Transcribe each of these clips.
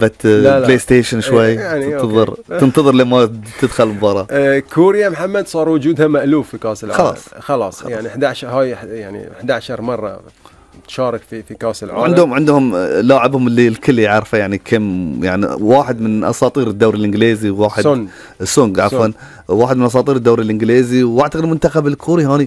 لعبة بلاي ستيشن شوي يعني تنتظر لما تدخل المباراة. كوريا محمد صار وجودها مألوف في كأس العالم خلاص يعني 11 هاي يعني 11 مرة تشارك في كأس العالم. عندهم لاعبهم اللي الكل يعرفه يعني كم يعني واحد من اساطير الدوري الانجليزي وواحد سونغ عفوا واحد من اساطير الدوري الانجليزي واعتقد المنتخب الكوري هوني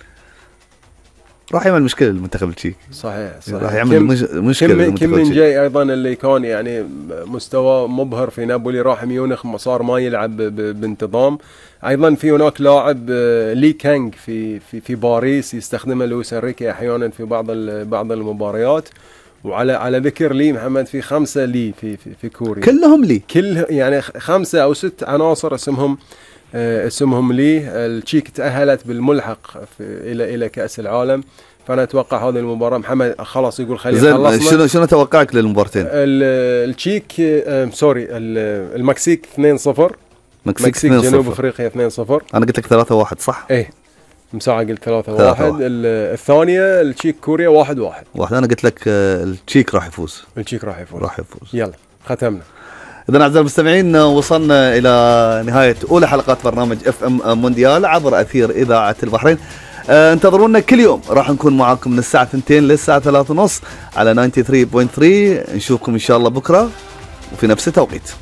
راح يعمل مشكله المنتخب التشيكي. صحيح راح يعمل مشكله. كم من جاي ايضا اللي كان يعني مستوى مبهر في نابولي راح ميونخ صار ما يلعب بانتظام. ايضا في هناك لاعب لي كانغ في باريس يستخدمه لويس انريكي احيانا في بعض المباريات. وعلى ذكر لي محمد في 5 لي في كوريا كلهم لي يعني 5 أو 6 عناصر اسمهم لي. التشيك تأهلت بالملحق الى كأس العالم. فانا اتوقع هذه المباراه محمد خلاص يقول خلينا خلصنا. شنو توقعك للمباراتين؟ التشيك سوري المكسيك 2-0 مكسيك جنوب افريقيا 2-0. انا قلت لك 3-1 صح؟ ايه مساعة قلت 3-1. الثانيه التشيك كوريا 1-1. انا قلت لك التشيك راح يفوز. يلا ختمنا. إذن أعزائي المستمعين وصلنا إلى نهاية أولى حلقات برنامج اف ام مونديال عبر أثير إذاعة البحرين. انتظرونا كل يوم راح نكون معاكم من الساعة 2 للساعة 3:30 على 93.3. نشوفكم إن شاء الله بكرة وفي نفس التوقيت.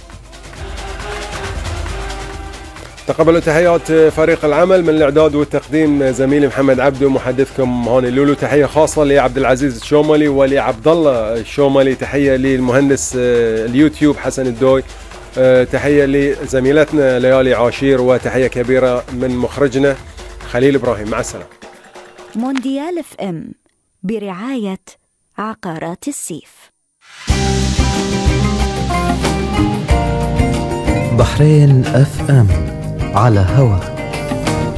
تقبلوا تحيات فريق العمل من الإعداد والتقديم زميلي محمد عبده ومحدثكم هاني لولو. تحية خاصة لعبد العزيز الشوملي ولعبد الله الشوملي. تحية للمهندس اليوتيوب حسن الدوي. تحية لزميلتنا ليالي عاشير وتحية كبيرة من مخرجنا خليل إبراهيم. مع السلامة. مونديال اف ام برعاية عقارات السيف. بحرين اف ام على هوا.